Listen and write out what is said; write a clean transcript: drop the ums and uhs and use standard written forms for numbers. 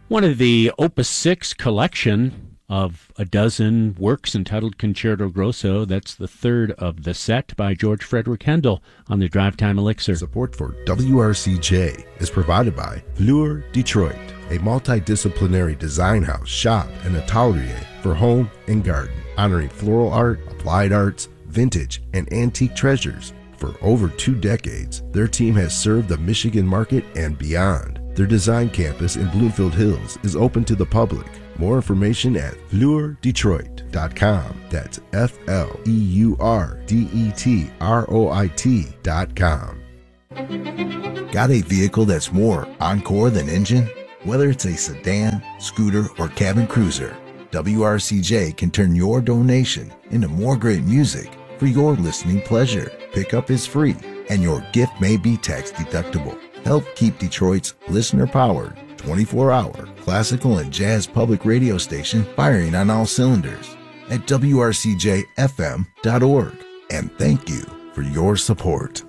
One of the Opus 6 collection of a dozen works entitled Concerto Grosso. That's the third of the set by George Frederick Handel on the Drive Time Elixir. Support for WRCJ is provided by Fleur Detroit, a multidisciplinary design house, shop, and atelier for home and garden, honoring floral art, applied arts, vintage, and antique treasures. For over 2 decades, their team has served the Michigan market and beyond. Their design campus in Bloomfield Hills is open to the public. More information at fleurdetroit.com. That's FLEURDETROIT.com. Got a vehicle that's more Encore than engine? Whether it's a sedan, scooter, or cabin cruiser, WRCJ can turn your donation into more great music for your listening pleasure. Pickup is free, and your gift may be tax deductible. Help keep Detroit's listener-powered, 24-hour classical and jazz public radio station firing on all cylinders at WRCJFM.org. And thank you for your support.